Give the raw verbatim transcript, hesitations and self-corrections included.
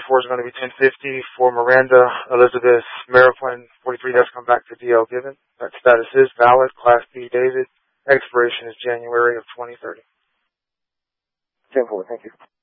forty-four is going to be ten fifty. For Miranda Elizabeth Mariplan, forty-three, has come back to D L Given. That status is valid. Class B David. Expiration is January of twenty thirty. ten four, thank you.